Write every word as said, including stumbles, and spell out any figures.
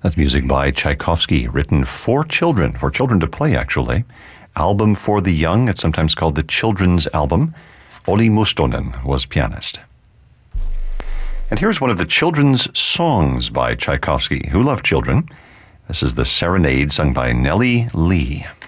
That's music by Tchaikovsky, written for children, for children to play, actually. Album for the Young, it's sometimes called the Children's Album. Olli Mustonen was pianist. And here's one of the children's songs by Tchaikovsky, who loved children. This is the Serenade, sung by Nellie Lee.